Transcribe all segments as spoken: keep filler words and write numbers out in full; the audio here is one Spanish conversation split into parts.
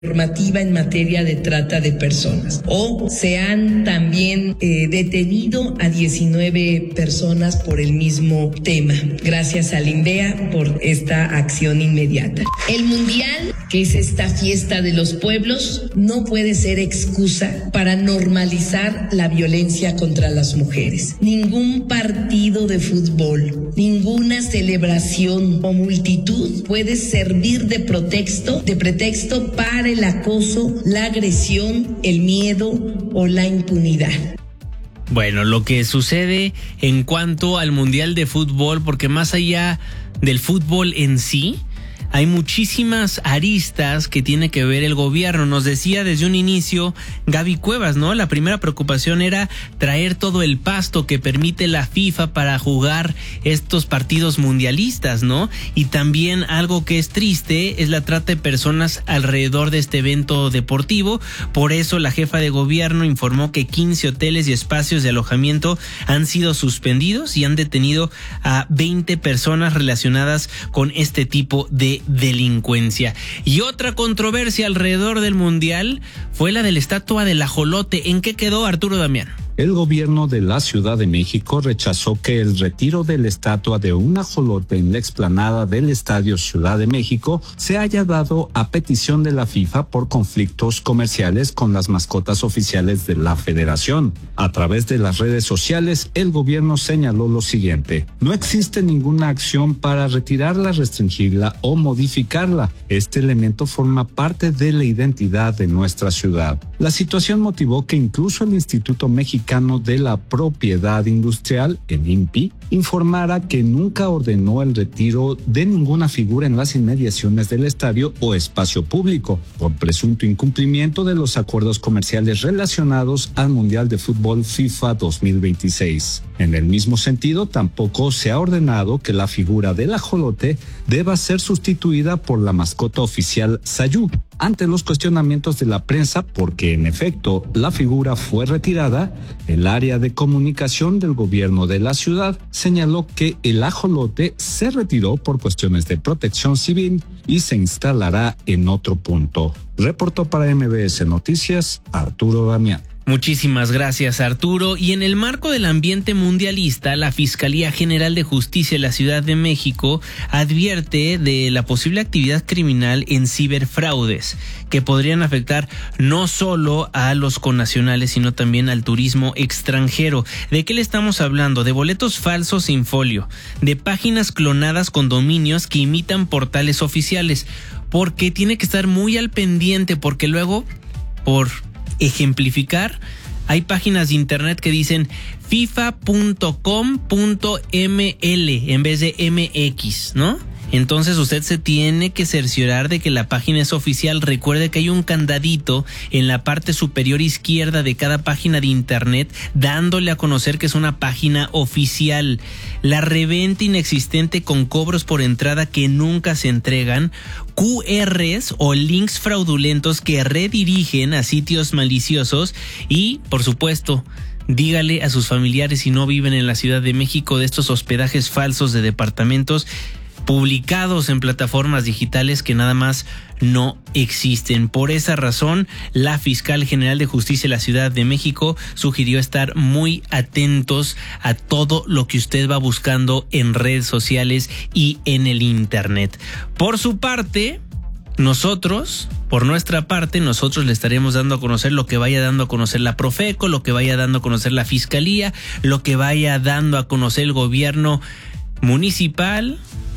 normativa en materia de trata de personas, o se han también eh, detenido a diecinueve personas por el mismo tema. Gracias al INVEA por esta acción inmediata. El Mundial, que es esta fiesta de los pueblos, no puede ser excusa para normalizar la violencia contra las mujeres. Ningún partido de fútbol, ninguna celebración o multitud puede servir de pretexto, de pretexto para el acoso, la agresión, el miedo o la impunidad. Bueno, lo que sucede en cuanto al Mundial de Fútbol, porque más allá del fútbol en sí, hay muchísimas aristas que tiene que ver el gobierno. Nos decía desde un inicio Gaby Cuevas, ¿no? La primera preocupación era traer todo el pasto que permite la FIFA para jugar estos partidos mundialistas, ¿no? Y también algo que es triste es la trata de personas alrededor de este evento deportivo. Por eso la jefa de gobierno informó que quince hoteles y espacios de alojamiento han sido suspendidos y han detenido a veinte personas relacionadas con este tipo de delincuencia. Y otra controversia alrededor del Mundial fue la de la estatua del ajolote. ¿En qué quedó, Arturo Damián? El gobierno de la Ciudad de México rechazó que el retiro de la estatua de un ajolote en la explanada del Estadio Ciudad de México se haya dado a petición de la FIFA por conflictos comerciales con las mascotas oficiales de la federación. A través de las redes sociales, el gobierno señaló lo siguiente: no existe ninguna acción para retirarla, restringirla o modificarla. Este elemento forma parte de la identidad de nuestra ciudad. La situación motivó que incluso el Instituto Mexicano de la Propiedad Industrial, el I N P I, informara que nunca ordenó el retiro de ninguna figura en las inmediaciones del estadio o espacio público, por presunto incumplimiento de los acuerdos comerciales relacionados al Mundial de Fútbol FIFA dos mil veintiséis. En el mismo sentido, tampoco se ha ordenado que la figura del ajolote deba ser sustituida por la mascota oficial Sayú. Ante los cuestionamientos de la prensa, porque en efecto la figura fue retirada, el área de comunicación del gobierno de la ciudad señaló que el ajolote se retiró por cuestiones de protección civil y se instalará en otro punto. Reportó para M B S Noticias, Arturo Damián. Muchísimas gracias, Arturo. Y en el marco del ambiente mundialista, la Fiscalía General de Justicia de la Ciudad de México advierte de la posible actividad criminal en ciberfraudes que podrían afectar no solo a los connacionales, sino también al turismo extranjero. ¿De qué le estamos hablando? De boletos falsos sin folio, de páginas clonadas con dominios que imitan portales oficiales, porque tiene que estar muy al pendiente, porque luego, por ejemplificar, hay páginas de internet que dicen fifa punto com punto m l en vez de m x, ¿no? Entonces usted se tiene que cerciorar de que la página es oficial. Recuerde que hay un candadito en la parte superior izquierda de cada página de internet dándole a conocer que es una página oficial. La reventa inexistente con cobros por entrada que nunca se entregan, Q Rs o links fraudulentos que redirigen a sitios maliciosos y, por supuesto, dígale a sus familiares si no viven en la Ciudad de México de estos hospedajes falsos de departamentos publicados en plataformas digitales que nada más no existen. Por esa razón, la Fiscal General de Justicia de la Ciudad de México sugirió estar muy atentos a todo lo que usted va buscando en redes sociales y en el internet. Por su parte, nosotros, por nuestra parte, nosotros le estaremos dando a conocer lo que vaya dando a conocer la Profeco, lo que vaya dando a conocer la Fiscalía, lo que vaya dando a conocer el gobierno municipal,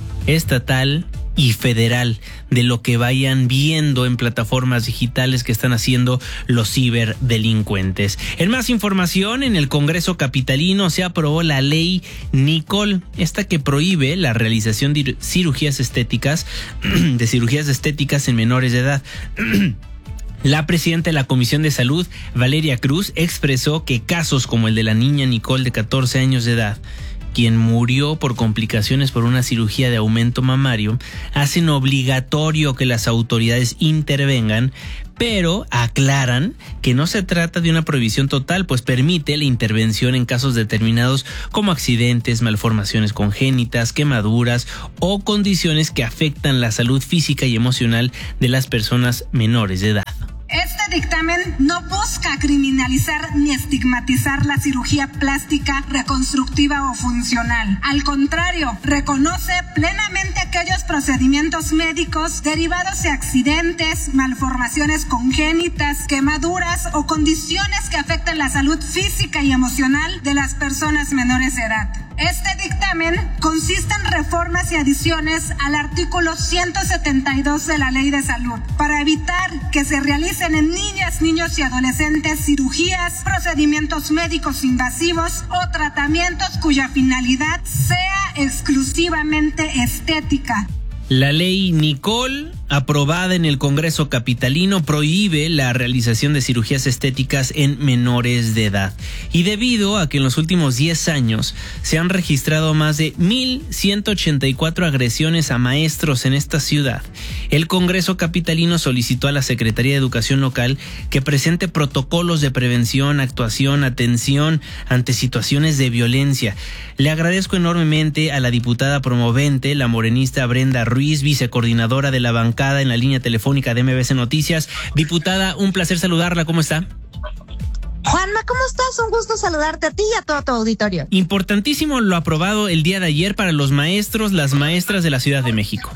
estatal y federal, de lo que vayan viendo en plataformas digitales que están haciendo los ciberdelincuentes. En más información, en el Congreso capitalino se aprobó la ley Nicole, esta que prohíbe la realización de cirugías estéticas, de cirugías estéticas en menores de edad. La presidenta de la Comisión de Salud, Valeria Cruz, expresó que casos como el de la niña Nicole de catorce años de edad quien murió por complicaciones por una cirugía de aumento mamario, hacen obligatorio que las autoridades intervengan, pero aclaran que no se trata de una prohibición total, pues permite la intervención en casos determinados como accidentes, malformaciones congénitas, quemaduras o condiciones que afectan la salud física y emocional de las personas menores de edad. Este dictamen no busca criminalizar ni estigmatizar la cirugía plástica, reconstructiva o funcional. Al contrario, reconoce plenamente aquellos procedimientos médicos derivados de accidentes, malformaciones congénitas, quemaduras o condiciones que afectan la salud física y emocional de las personas menores de edad. Este dictamen consiste en reformas y adiciones al artículo ciento setenta y dos de la Ley de Salud para evitar que se realicen en niñas, niños y adolescentes cirugías, procedimientos médicos invasivos o tratamientos cuya finalidad sea exclusivamente estética. La ley Nicole, aprobada en el Congreso capitalino, prohíbe la realización de cirugías estéticas en menores de edad. Y debido a que en los últimos diez años se han registrado más de mil ciento ochenta y cuatro agresiones a maestros en esta ciudad, el Congreso capitalino solicitó a la Secretaría de Educación local que presente protocolos de prevención, actuación, atención ante situaciones de violencia. Le agradezco enormemente a la diputada promovente, la morenista Brenda Ruiz, vicecoordinadora de la bancada en la línea telefónica de M B C Noticias. Diputada, un placer saludarla. ¿Cómo está? Juanma, ¿cómo estás? Un gusto saludarte a ti y a todo tu auditorio. Importantísimo lo aprobado el día de ayer para los maestros, las maestras de la Ciudad de México.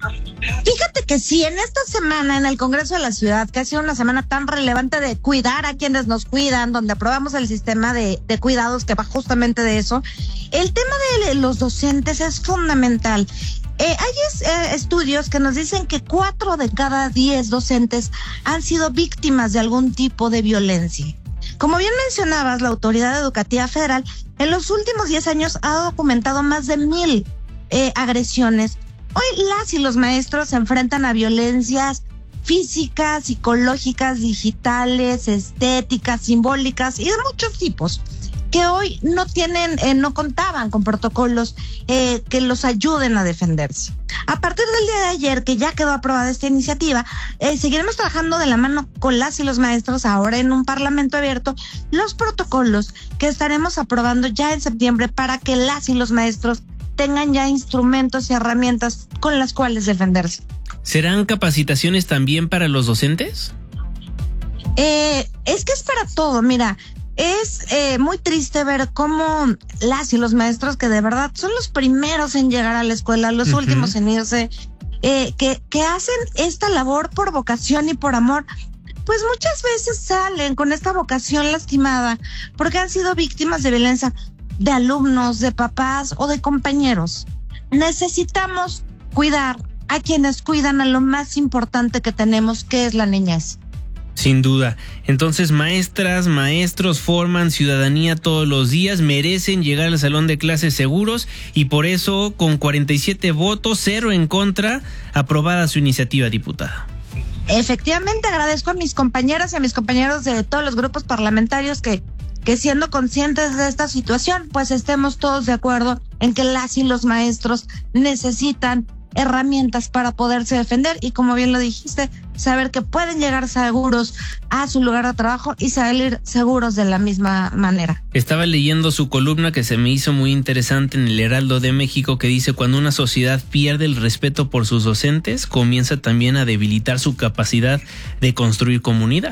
Fíjate que sí, en esta semana en el Congreso de la Ciudad, que ha sido una semana tan relevante de cuidar a quienes nos cuidan, donde aprobamos el sistema de, de cuidados que va justamente de eso, el tema de los docentes es fundamental. Eh, hay eh, estudios que nos dicen que cuatro de cada diez docentes han sido víctimas de algún tipo de violencia. Como bien mencionabas, la Autoridad Educativa Federal en los últimos diez años ha documentado más de mil eh, agresiones. Hoy las y los maestros se enfrentan a violencias físicas, psicológicas, digitales, estéticas, simbólicas y de muchos tipos, que hoy no tienen, eh, no contaban con protocolos eh, que los ayuden a defenderse. A partir del día de ayer, que ya quedó aprobada esta iniciativa, eh, seguiremos trabajando de la mano con las y los maestros ahora en un parlamento abierto, los protocolos que estaremos aprobando ya en septiembre para que las y los maestros tengan ya instrumentos y herramientas con las cuales defenderse. ¿Serán capacitaciones también para los docentes? Eh, es que es para todo, mira. Es eh, muy triste ver cómo las y los maestros, que de verdad son los primeros en llegar a la escuela, los uh-huh. últimos en irse, eh, que, que hacen esta labor por vocación y por amor, pues muchas veces salen con esta vocación lastimada porque han sido víctimas de violencia de alumnos, de papás o de compañeros. Necesitamos cuidar a quienes cuidan a lo más importante que tenemos, que es la niñez. Sin duda. Entonces, maestras, maestros forman ciudadanía todos los días, merecen llegar al salón de clases seguros y por eso, con cuarenta y siete votos, cero en contra, aprobada su iniciativa, diputada. Efectivamente, agradezco a mis compañeras y a mis compañeros de todos los grupos parlamentarios que, que siendo conscientes de esta situación, pues estemos todos de acuerdo en que las y los maestros necesitan herramientas para poderse defender y, como bien lo dijiste, saber que pueden llegar seguros a su lugar de trabajo y salir seguros de la misma manera. Estaba leyendo su columna que se me hizo muy interesante en el Heraldo de México, que dice: cuando una sociedad pierde el respeto por sus docentes, comienza también a debilitar su capacidad de construir comunidad.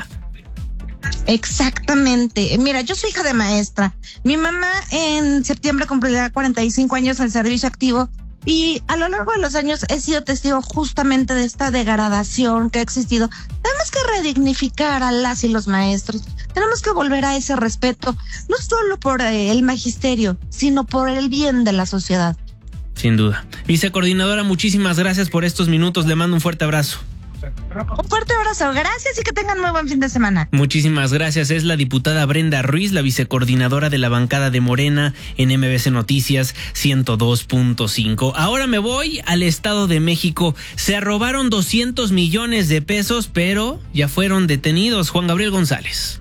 Exactamente. Mira, yo soy hija de maestra. Mi mamá en septiembre cumplirá cuarenta y cinco años en servicio activo. Y a lo largo de los años he sido testigo justamente de esta degradación que ha existido. Tenemos que redignificar a las y los maestros. Tenemos que volver a ese respeto, no solo por eh, el magisterio, sino por el bien de la sociedad. Sin duda. Vicecoordinadora, muchísimas gracias por estos minutos. Le mando un fuerte abrazo. Un fuerte abrazo, gracias y que tengan muy buen fin de semana. Muchísimas gracias. Es la diputada Brenda Ruiz, la vicecoordinadora de la bancada de Morena en M B C Noticias ciento dos punto cinco. Ahora me voy al Estado de México. Se robaron doscientos millones de pesos, pero ya fueron detenidos. Juan Gabriel González.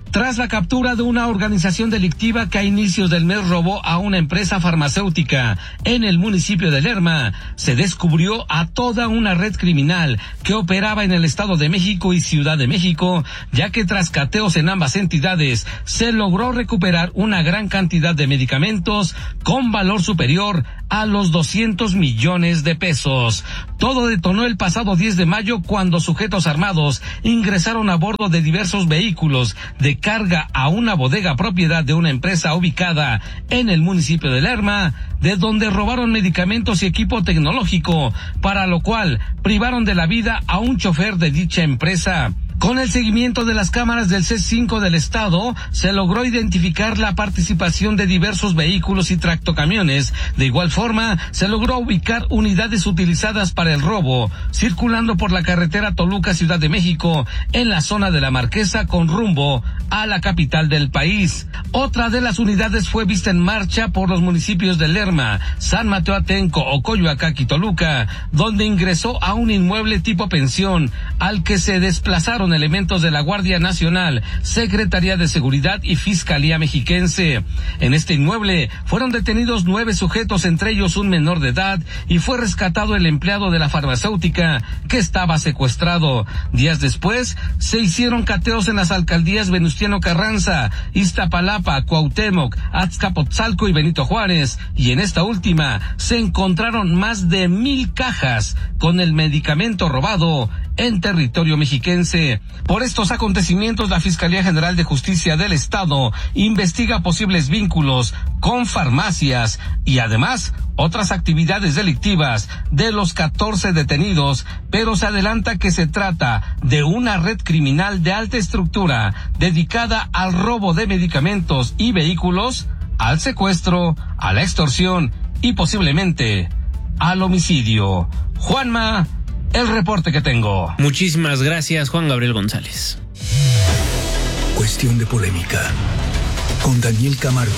Tras la captura de una organización delictiva que a inicios del mes robó a una empresa farmacéutica en el municipio de Lerma, se descubrió a toda una red criminal que operaba en el Estado de México y Ciudad de México, ya que tras cateos en ambas entidades se logró recuperar una gran cantidad de medicamentos con valor superior a los doscientos millones de pesos. Todo detonó el pasado diez de mayo cuando sujetos armados ingresaron a bordo de diversos vehículos de carga a una bodega propiedad de una empresa ubicada en el municipio de Lerma, de donde robaron medicamentos y equipo tecnológico, para lo cual privaron de la vida a un chofer de dicha empresa. Con el seguimiento de las cámaras del C cinco del Estado, se logró identificar la participación de diversos vehículos y tractocamiones. De igual forma, se logró ubicar unidades utilizadas para el robo, circulando por la carretera Toluca-Ciudad de México, en la zona de la Marquesa, con rumbo a la capital del país. Otra de las unidades fue vista en marcha por los municipios de Lerma, San Mateo Atenco, Ocoyoacac y Toluca, donde ingresó a un inmueble tipo pensión, al que se desplazaron elementos de la Guardia Nacional, Secretaría de Seguridad y Fiscalía Mexiquense. En este inmueble fueron detenidos nueve sujetos, entre ellos un menor de edad, y fue rescatado el empleado de la farmacéutica que estaba secuestrado. Días después se hicieron cateos en las alcaldías Venustiano Carranza, Iztapalapa, Cuauhtémoc, Azcapotzalco y Benito Juárez, y en esta última se encontraron más de mil cajas con el medicamento robado en territorio mexiquense. Por estos acontecimientos, la Fiscalía General de Justicia del Estado investiga posibles vínculos con farmacias y además otras actividades delictivas de los catorce detenidos, pero se adelanta que se trata de una red criminal de alta estructura dedicada al robo de medicamentos y vehículos, al secuestro, a la extorsión y posiblemente al homicidio. Juanma, el reporte que tengo. Muchísimas gracias, Juan Gabriel González. Cuestión de polémica con Daniel Camargo.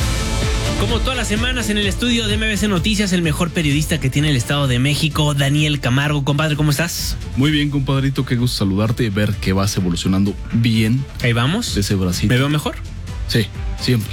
Como todas las semanas en el estudio de M B C Noticias, el mejor periodista que tiene el Estado de México, Daniel Camargo. Compadre, ¿cómo estás? Muy bien, compadrito, qué gusto saludarte y ver que vas evolucionando bien. Ahí vamos. Desde Brasil. ¿Me veo mejor? Sí, siempre.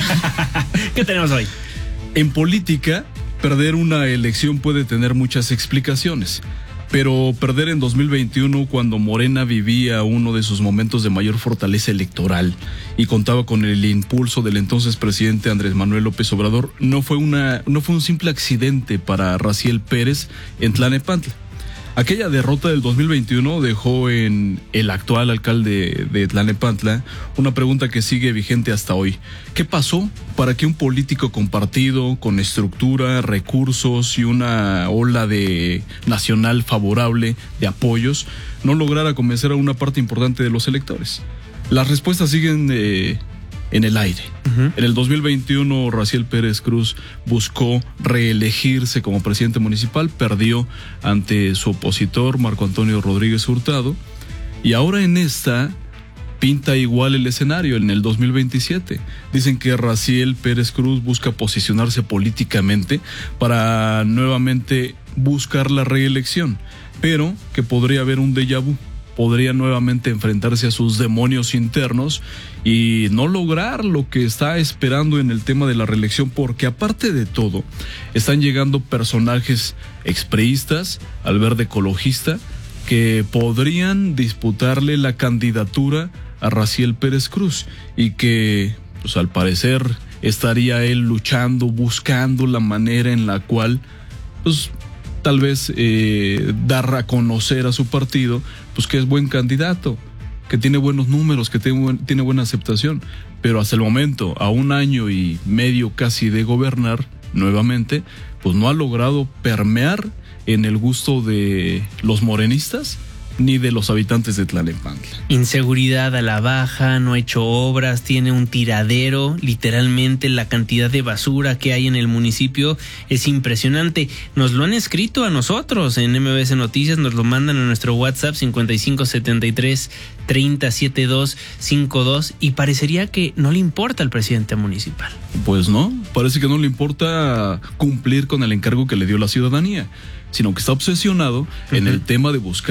¿Qué tenemos hoy? En política, perder una elección puede tener muchas explicaciones. Pero perder en dos mil veintiuno, cuando Morena vivía uno de sus momentos de mayor fortaleza electoral y contaba con el impulso del entonces presidente Andrés Manuel López Obrador, no fue una, no fue un simple accidente para Raciel Pérez en Tlalnepantla. Aquella derrota del dos mil veintiuno dejó en el actual alcalde de Tlalnepantla una pregunta que sigue vigente hasta hoy. ¿Qué pasó para que un político con partido, con estructura, recursos y una ola de nacional favorable de apoyos no lograra convencer a una parte importante de los electores? Las respuestas siguen eh, en el aire. Uh-huh. En el dos mil veintiuno, Raciel Pérez Cruz buscó reelegirse como presidente municipal, perdió ante su opositor Marco Antonio Rodríguez Hurtado, y ahora en esta pinta igual el escenario en el dos mil veintisiete. Dicen que Raciel Pérez Cruz busca posicionarse políticamente para nuevamente buscar la reelección, pero que podría haber un déjà vu. Podría nuevamente enfrentarse a sus demonios internos y no lograr lo que está esperando en el tema de la reelección, porque aparte de todo, están llegando personajes expriistas, al verde ecologista, que podrían disputarle la candidatura a Raciel Pérez Cruz y que, pues al parecer, estaría él luchando, buscando la manera en la cual, pues, tal vez eh, dar a conocer a su partido, pues que es buen candidato, que tiene buenos números, que tiene, buen, tiene buena aceptación, pero hasta el momento, a un año y medio casi de gobernar nuevamente, pues no ha logrado permear en el gusto de los morenistas ni de los habitantes de Tlalnepantla. Inseguridad a la baja, no ha hecho obras, tiene un tiradero, literalmente la cantidad de basura que hay en el municipio es impresionante. Nos lo han escrito a nosotros en M B C Noticias, nos lo mandan a nuestro WhatsApp cincuenta y cinco setenta y tres treinta setenta y dos cincuenta y dos y parecería que no le importa al presidente municipal. Pues no, parece que no le importa cumplir con el encargo que le dio la ciudadanía, sino que está obsesionado uh-huh. en el tema de buscar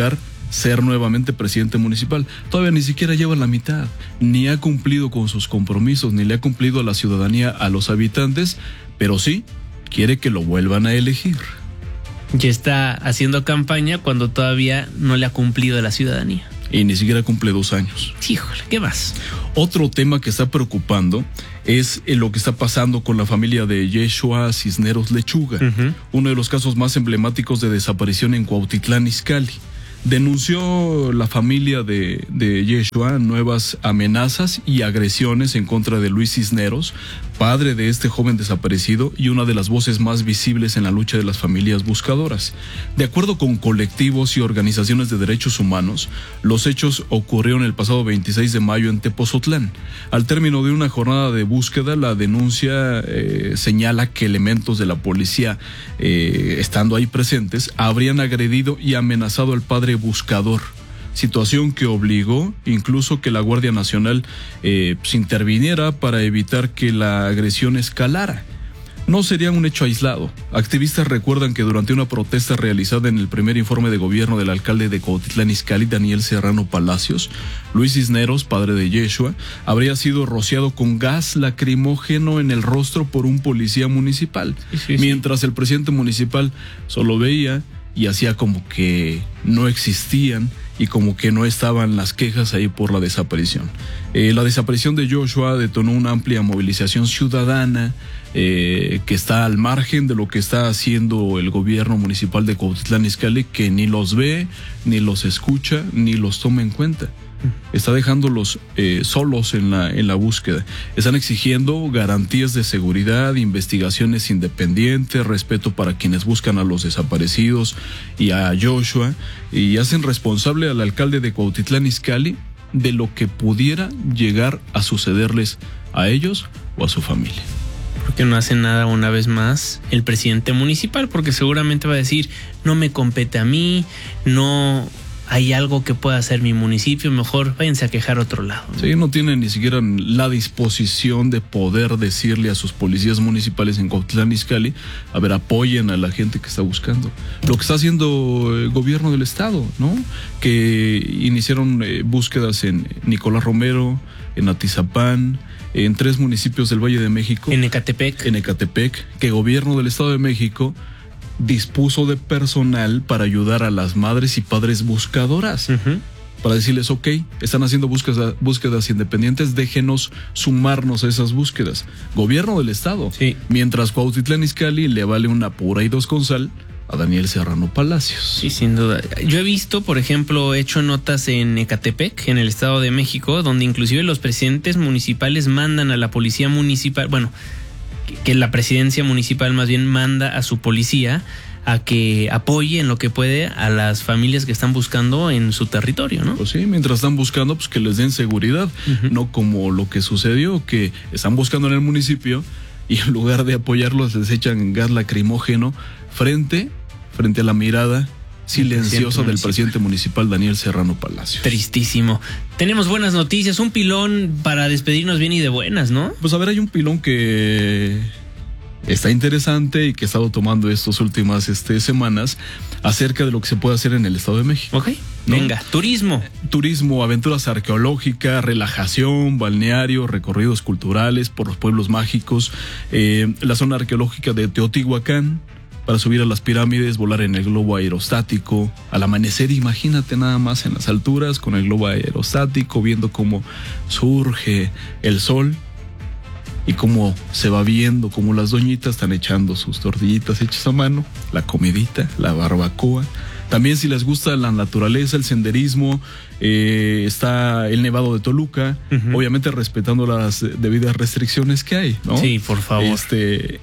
ser nuevamente presidente municipal. Todavía ni siquiera lleva la mitad, ni ha cumplido con sus compromisos, ni le ha cumplido a la ciudadanía, a los habitantes, pero sí quiere que lo vuelvan a elegir. Ya está haciendo campaña cuando todavía no le ha cumplido a la ciudadanía. Y ni siquiera cumple dos años. Híjole, ¿qué más? Otro tema que está preocupando es lo que está pasando con la familia de Yeshua Cisneros Lechuga, uh-huh. uno de los casos más emblemáticos de desaparición en Cuautitlán Izcalli. Denunció la familia de, de Yeshua nuevas amenazas y agresiones en contra de Luis Cisneros, padre de este joven desaparecido y una de las voces más visibles en la lucha de las familias buscadoras. De acuerdo con colectivos y organizaciones de derechos humanos, los hechos ocurrieron el pasado veintiséis de mayo en Tepozotlán. Al término de una jornada de búsqueda, la denuncia eh, señala que elementos de la policía, eh, estando ahí presentes, habrían agredido y amenazado al padre buscador, situación que obligó incluso que la Guardia Nacional eh, pues, interviniera para evitar que la agresión escalara. No sería un hecho aislado. Activistas recuerdan que durante una protesta realizada en el primer informe de gobierno del alcalde de Cuautitlán Izcalli, Daniel Serrano Palacios, Luis Cisneros, padre de Yeshua, habría sido rociado con gas lacrimógeno en el rostro por un policía municipal, sí, sí, sí. mientras el presidente municipal solo veía y hacía como que no existían y como que no estaban las quejas ahí por la desaparición. Eh, la desaparición de Joshua detonó una amplia movilización ciudadana eh, que está al margen de lo que está haciendo el gobierno municipal de Cuautitlán Izcalli, que ni los ve, ni los escucha, ni los toma en cuenta. Está dejándolos eh, solos en la, en la búsqueda. Están exigiendo garantías de seguridad, investigaciones independientes, respeto para quienes buscan a los desaparecidos y a Joshua, y hacen responsable al alcalde de Cuautitlán Izcalli de lo que pudiera llegar a sucederles a ellos o a su familia. Porque no hace nada una vez más el presidente municipal, porque seguramente va a decir, no me compete a mí, no hay algo que pueda hacer mi municipio, mejor váyanse a quejar a otro lado, ¿no? Sí, no tienen ni siquiera la disposición de poder decirle a sus policías municipales en Cuautitlán Izcalli, a ver, apoyen a la gente que está buscando. Lo que está haciendo el gobierno del estado, ¿no? Que iniciaron eh, búsquedas en Nicolás Romero, en Atizapán, en tres municipios del Valle de México. En Ecatepec. En Ecatepec, que el gobierno del estado de México dispuso de personal para ayudar a las madres y padres buscadoras, uh-huh. para decirles, ok, están haciendo búsquedas, búsquedas independientes, déjenos sumarnos a esas búsquedas. Gobierno del estado. Sí. Mientras Cuautitlán Izcalli le vale una pura y dos con sal a Daniel Serrano Palacios. Sí, sin duda. Yo he visto, por ejemplo, he hecho notas en Ecatepec, en el Estado de México, donde inclusive los presidentes municipales mandan a la policía municipal, bueno, que la presidencia municipal más bien manda a su policía a que apoye en lo que puede a las familias que están buscando en su territorio, ¿no? Pues sí, mientras están buscando, pues que les den seguridad, uh-huh. no como lo que sucedió, que están buscando en el municipio y en lugar de apoyarlos les echan gas lacrimógeno frente, frente a la mirada silenciosa del presidente municipal Daniel Serrano Palacios. Tristísimo. Tenemos buenas noticias, un pilón para despedirnos bien y de buenas, ¿no? Pues a ver, hay un pilón que está interesante y que he estado tomando estas últimas este, semanas acerca de lo que se puede hacer en el Estado de México. Ok, ¿no? Venga, turismo. Turismo, aventuras arqueológicas, relajación, balneario, recorridos culturales por los pueblos mágicos, eh, la zona arqueológica de Teotihuacán, para subir a las pirámides, volar en el globo aerostático, al amanecer, imagínate nada más en las alturas con el globo aerostático, viendo cómo surge el sol y cómo se va viendo, cómo las doñitas están echando sus tortillitas hechas a mano, la comidita, la barbacoa. También si les gusta la naturaleza, el senderismo, eh, está el Nevado de Toluca, uh-huh. obviamente respetando las debidas restricciones que hay, ¿no? Sí, por favor. Este,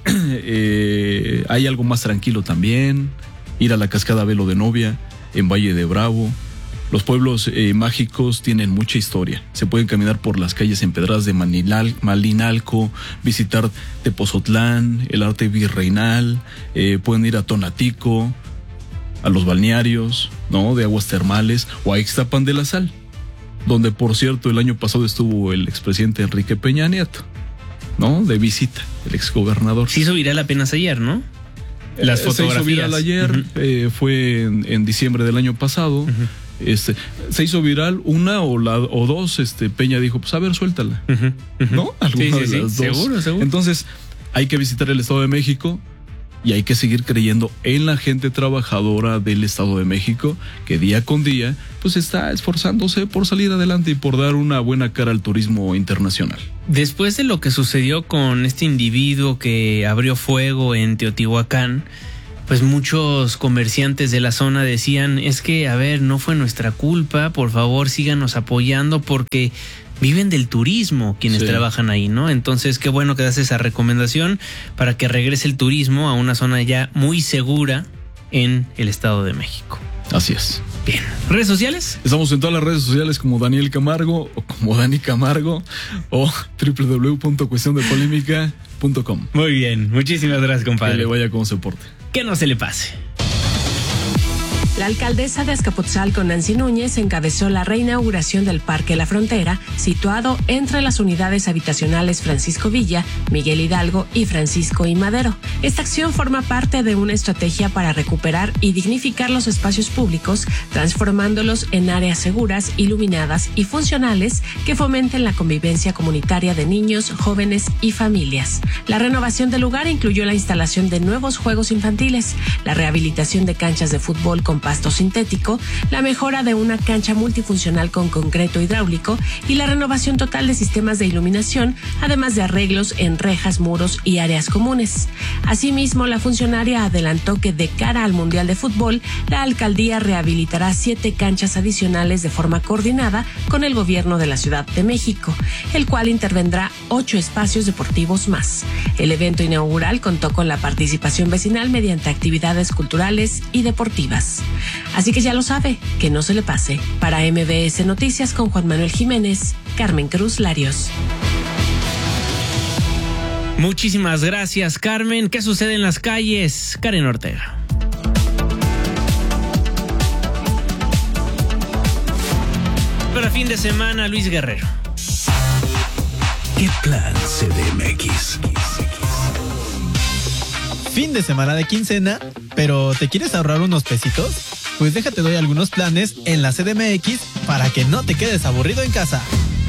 eh, hay algo más tranquilo también, ir a la Cascada Velo de Novia, en Valle de Bravo. Los pueblos eh, mágicos tienen mucha historia. Se pueden caminar por las calles empedradas de Manilal, Malinalco, visitar Tepozotlán, el arte virreinal, eh, pueden ir a Tonatico, a los balnearios, ¿no? De aguas termales, o a Ixtapan de la Sal, donde por cierto el año pasado estuvo el expresidente Enrique Peña Nieto, ¿no? De visita, el exgobernador. Se hizo viral apenas ayer, ¿no? Las eh, fotografías. Se hizo viral ayer, uh-huh. eh, fue en, en diciembre del año pasado, uh-huh. Este, se hizo viral una o la o dos, este Peña dijo, pues a ver, suéltala. Uh-huh, uh-huh. ¿No? Alguna sí, sí, de las sí. dos. Seguro, seguro. Entonces, hay que visitar el Estado de México y hay que seguir creyendo en la gente trabajadora del Estado de México, que día con día pues está esforzándose por salir adelante y por dar una buena cara al turismo internacional. Después de lo que sucedió con este individuo que abrió fuego en Teotihuacán, pues muchos comerciantes de la zona decían, es que, a ver, no fue nuestra culpa, por favor síganos apoyando porque viven del turismo quienes sí. trabajan ahí, ¿no? Entonces, qué bueno que das esa recomendación para que regrese el turismo a una zona ya muy segura en el Estado de México. Así es. Bien. ¿Redes sociales? Estamos en todas las redes sociales como Daniel Camargo o como Dani Camargo o doble u doble u doble u punto cuestión de polémica punto com. Muy bien. Muchísimas gracias, compadre. Que le vaya como se porte. Que no se le pase. La alcaldesa de Azcapotzalco, Nancy Núñez, encabezó la reinauguración del Parque La Frontera, situado entre las unidades habitacionales Francisco Villa, Miguel Hidalgo y Francisco I. Madero. Esta acción forma parte de una estrategia para recuperar y dignificar los espacios públicos, transformándolos en áreas seguras, iluminadas y funcionales que fomenten la convivencia comunitaria de niños, jóvenes y familias. La renovación del lugar incluyó la instalación de nuevos juegos infantiles, la rehabilitación de canchas de fútbol con pasto sintético, la mejora de una cancha multifuncional con concreto hidráulico y la renovación total de sistemas de iluminación, además de arreglos en rejas, muros y áreas comunes. Asimismo, la funcionaria adelantó que de cara al Mundial de Fútbol, la alcaldía rehabilitará siete canchas adicionales de forma coordinada con el gobierno de la Ciudad de México, el cual intervendrá ocho espacios deportivos más. El evento inaugural contó con la participación vecinal mediante actividades culturales y deportivas. Así que ya lo sabe, que no se le pase. Para M B S Noticias con Juan Manuel Jiménez, Carmen Cruz Larios. Muchísimas gracias, Carmen. ¿Qué sucede en las calles? Karen Ortega. Para fin de semana, Luis Guerrero. ¿Qué plan C D M X? Fin de semana de quincena, pero ¿te quieres ahorrar unos pesitos? Pues déjate doy algunos planes en la C D M X para que no te quedes aburrido en casa.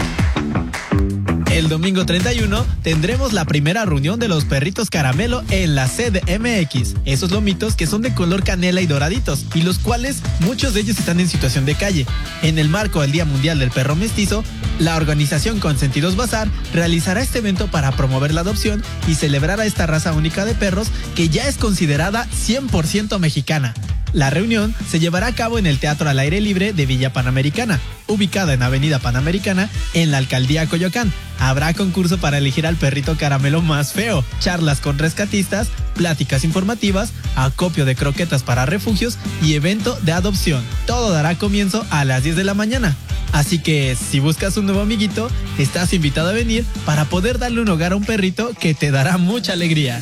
El domingo treinta y uno tendremos la primera reunión de los perritos caramelo en la C D M X. Esos lomitos que son de color canela y doraditos, y los cuales muchos de ellos están en situación de calle. En el marco del Día Mundial del Perro Mestizo, la organización Consentidos Bazar realizará este evento para promover la adopción y celebrar a esta raza única de perros que ya es considerada cien por ciento mexicana. La reunión se llevará a cabo en el Teatro al Aire Libre de Villa Panamericana, ubicada en Avenida Panamericana, en la Alcaldía Coyoacán. Habrá concurso para elegir al perrito caramelo más feo, charlas con rescatistas, pláticas informativas, acopio de croquetas para refugios y evento de adopción. Todo dará comienzo a las diez de la mañana. Así que, si buscas un nuevo amiguito, estás invitado a venir para poder darle un hogar a un perrito que te dará mucha alegría.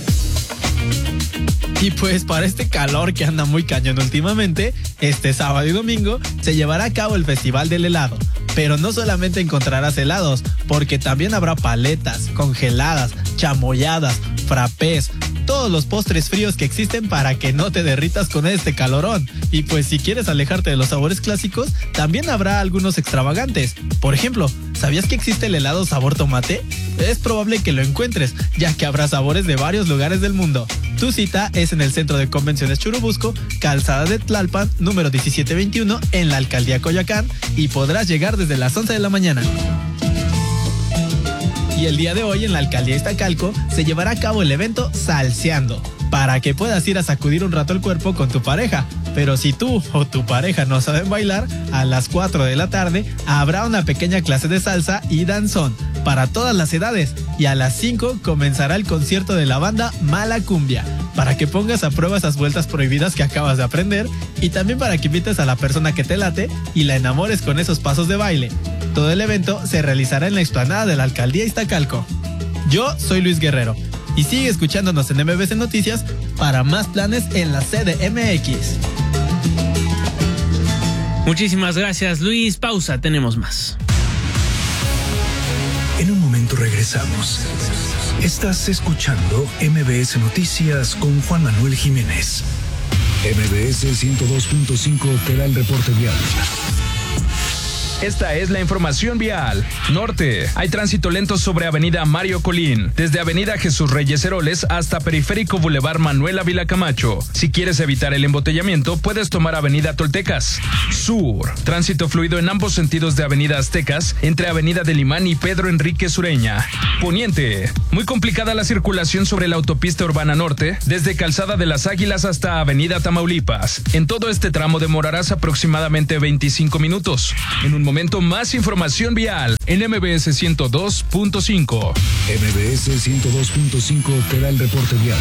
Y pues para este calor que anda muy cañón últimamente, este sábado y domingo se llevará a cabo el Festival del Helado. Pero no solamente encontrarás helados, porque también habrá paletas, congeladas, chamoyadas, frappés, todos los postres fríos que existen para que no te derritas con este calorón. Y pues si quieres alejarte de los sabores clásicos, también habrá algunos extravagantes. Por ejemplo, ¿sabías que existe el helado sabor tomate? Es probable que lo encuentres, ya que habrá sabores de varios lugares del mundo. Tu cita es en el Centro de Convenciones Churubusco, Calzada de Tlalpan, número diecisiete veintiuno, en la Alcaldía Coyoacán, y podrás llegar desde las once de la mañana. Y el día de hoy en la Alcaldía Iztacalco se llevará a cabo el evento Salseando, para que puedas ir a sacudir un rato el cuerpo con tu pareja. Pero si tú o tu pareja no saben bailar, a las cuatro de la tarde habrá una pequeña clase de salsa y danzón para todas las edades, y a las cinco comenzará el concierto de la banda Mala Cumbia, para que pongas a prueba esas vueltas prohibidas que acabas de aprender, y también para que invites a la persona que te late y la enamores con esos pasos de baile. Todo el evento se realizará en la explanada de la Alcaldía Iztacalco. Yo soy Luis Guerrero, y sigue escuchándonos en M B S Noticias para más planes en la C D M X. Muchísimas gracias, Luis. Pausa, tenemos más. En un momento regresamos. Estás escuchando M B S Noticias con Juan Manuel Jiménez. M B S ciento dos punto cinco te da el reporte vial. Esta es la información vial. Norte. Hay tránsito lento sobre Avenida Mario Colín, desde Avenida Jesús Reyes Heroles hasta Periférico Boulevard Manuel Ávila Camacho. Si quieres evitar el embotellamiento, puedes tomar Avenida Toltecas. Sur. Tránsito fluido en ambos sentidos de Avenida Aztecas, entre Avenida del Imán y Pedro Enrique Sureña. Poniente. Muy complicada la circulación sobre la autopista urbana norte, desde Calzada de las Águilas hasta Avenida Tamaulipas. En todo este tramo demorarás aproximadamente veinticinco minutos. En un momento más información vial en M B S ciento dos punto cinco. M B S ciento dos punto cinco te da el reporte vial.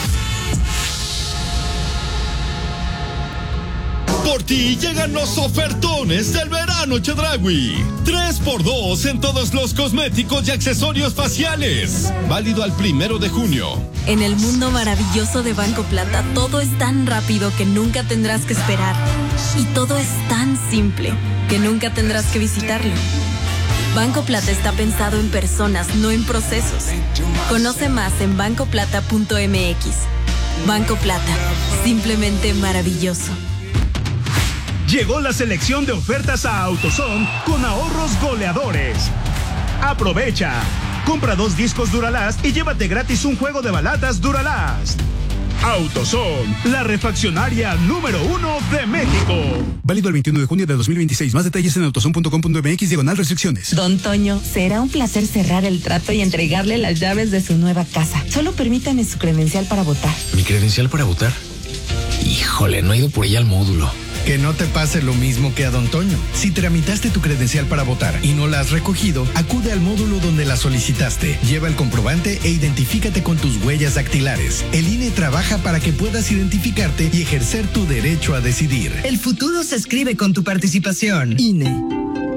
Por ti llegan los ofertones del verano Chedraui. tres por dos en todos los cosméticos y accesorios faciales. Válido al primero de junio. En el mundo maravilloso de Banco Plata, todo es tan rápido que nunca tendrás que esperar. Y todo es tan simple que nunca tendrás que visitarlo. Banco Plata está pensado en personas, no en procesos. Conoce más en banco plata punto m x. Banco Plata, simplemente maravilloso. Llegó la selección de ofertas a AutoZone con ahorros goleadores. Aprovecha. Compra dos discos Duralast y llévate gratis un juego de baladas Duralast. AutoZone, la refaccionaria número uno de México. Válido el veintiuno de junio de dos mil veintiséis. Más detalles en autozone punto com punto m x diagonal restricciones. Don Toño, será un placer cerrar el trato y entregarle las llaves de su nueva casa. Solo permítame su credencial para votar. ¿Mi credencial para votar? Híjole, no he ido por ella al módulo. Que no te pase lo mismo que a Don Toño. Si tramitaste tu credencial para votar y no la has recogido, acude al módulo donde la solicitaste. Lleva el comprobante e identifícate con tus huellas dactilares. El I N E trabaja para que puedas identificarte y ejercer tu derecho a decidir. El futuro se escribe con tu participación. I N E.